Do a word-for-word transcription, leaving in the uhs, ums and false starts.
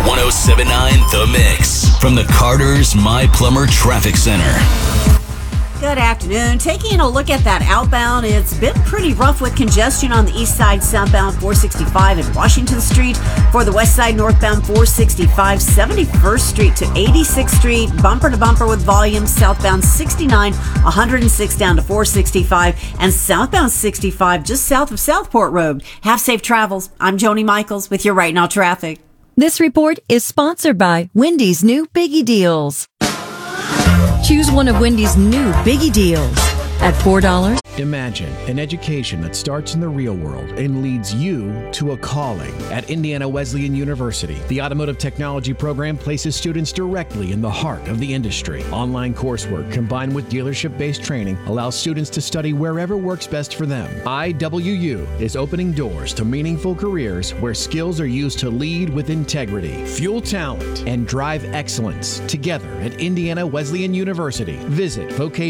one oh seven point nine The Mix from the Carter's My Plumber Traffic Center. Good afternoon. Taking a look at that outbound, it's been pretty rough with congestion on the east side, southbound four sixty-five and Washington Street. For the west side, northbound four sixty-five, seventy-first Street to eighty-sixth Street, bumper to bumper with volume, southbound sixty-nine, one hundred six down to four sixty-five, and southbound sixty-five just south of Southport Road. Have safe travels. I'm Joni Michaels with your Right Now Traffic. This report is sponsored by Wendy's new Biggie Deals. Choose one of Wendy's new Biggie Deals at four dollars. Imagine an education that starts in the real world and leads you to a calling. At Indiana Wesleyan University, the Automotive Technology program places students directly in the heart of the industry. Online coursework combined with dealership-based training allows students to study wherever works best for them. I W U is opening doors to meaningful careers where skills are used to lead with integrity, fuel talent, and drive excellence together at Indiana Wesleyan University. Visit vocation